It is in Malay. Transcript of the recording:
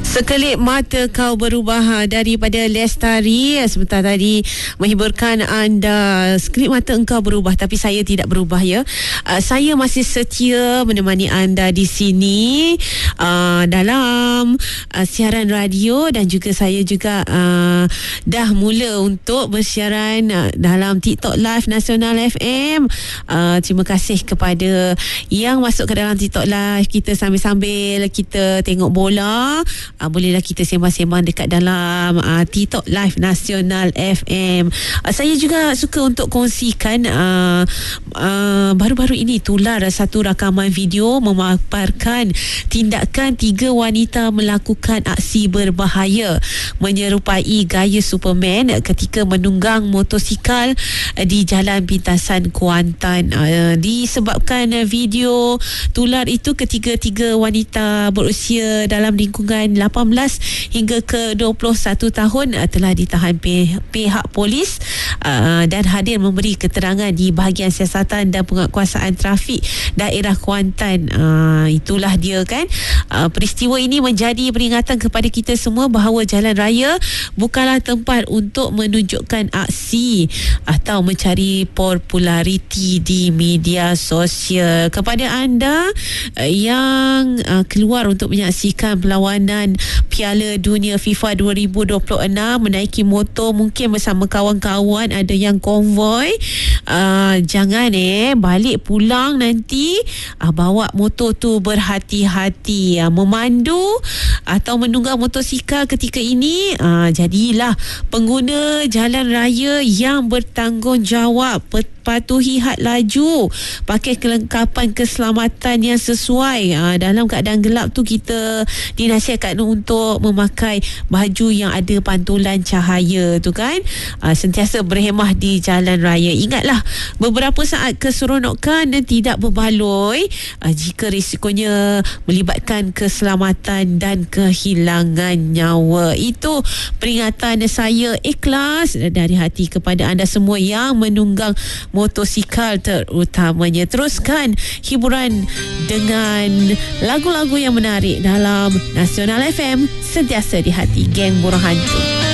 Sekelip mata kau berubah daripada Lestari. Sebentar tadi menghiburkan anda. Sekelip mata engkau berubah, tapi saya tidak berubah ya. Saya masih setia menemani anda di sini dalam siaran radio, dan juga saya juga dah mula untuk bersiaran dalam TikTok Live Nasional FM. Terima kasih kepada yang masuk ke dalam TikTok Live kita sambil-sambil kita tengok bola. Bolehlah kita sembang-sembang dekat dalam TikTok Live Nasional FM. Saya juga suka untuk kongsikan baru-baru ini tular satu rakaman video memaparkan tindakan 3 wanita melakukan aksi berbahaya menyerupai gaya Superman ketika menunggang motosikal di Jalan Pintasan Kuantan. Disebabkan video tular itu ketika 3 wanita berusia dalam lingkungan 18 hingga ke 21 tahun telah ditahan pihak polis dan hadir memberi keterangan di bahagian siasatan dan penguatkuasaan trafik daerah Kuantan. Itulah dia kan. Peristiwa ini menjadi peringatan kepada kita semua bahawa jalan raya bukanlah tempat untuk menunjukkan aksi atau mencari populariti di media sosial. Kepada anda yang keluar untuk menyaksikan perlawanan Piala Dunia FIFA 2026, menaiki motor mungkin bersama kawan-kawan, ada yang konvoi, jangan balik pulang nanti bawa motor tu berhati-hati. Memandu atau menunggang motosikal ketika ini, jadilah pengguna jalan raya yang bertanggungjawab. Patuhi had laju, pakai kelengkapan keselamatan yang sesuai. Dalam keadaan gelap tu kita dinasihatkan untuk memakai baju yang ada pantulan cahaya tu kan. Sentiasa berhemah di jalan raya. Ingatlah, beberapa saat keseronokan dan tidak berbaloi jika risikonya melibatkan keselamatan dan kehilangan nyawa. Itu peringatan saya ikhlas dari hati kepada anda semua yang menunggang motosikal terutamanya. Teruskan hiburan dengan lagu-lagu yang menarik dalam Nasional FM, sentiasa di hati geng Buruh Hantu.